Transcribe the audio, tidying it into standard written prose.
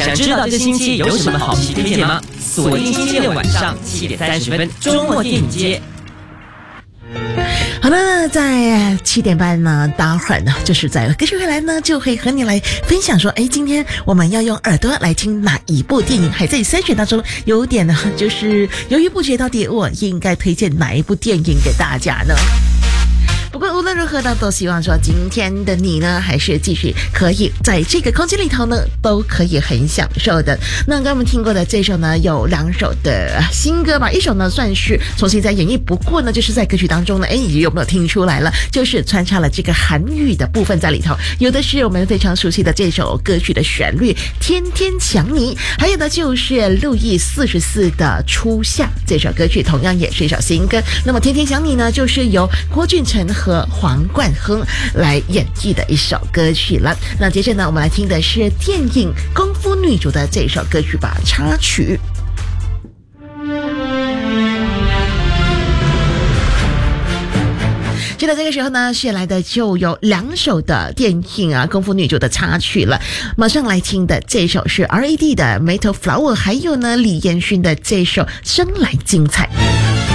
想知道这星期有什么好戏推荐吗？锁定星期六晚上7点30分，周末电影街。 好了，在7点半呢，待会儿呢，就是在歌曲回来呢，就会和你来分享说，今天我们要用耳朵来听哪一部电影？还在筛选当中，有点呢，就是犹豫不决，到底我应该推荐哪一部电影给大家呢？不过无论如何呢，都希望说今天的你呢，还是继续可以在这个空间里头呢，都可以很享受的。那刚刚我们听过的这首呢，有2首的新歌吧，一首呢算是重新再演绎，不过呢，就是在歌曲当中呢，你有没有听出来了？就是穿插了这个韩语的部分在里头，有的是我们非常熟悉的这首歌曲的旋律《天天想你》，还有的就是路易44的《初夏》这首歌曲，同样也是一首新歌。那么《天天想你》呢，就是由郭俊辰和黄冠亨来演绎的一首歌曲了。那接着呢，我们来听的是电影《功夫女主》的这首歌曲吧，插曲。记得这个时候呢，选来的就有2首的电影啊，《功夫女主》的插曲了。马上来听的这首是 R.E.D 的《Metal Flower》，还有呢李彦勋的这首《生来精彩》。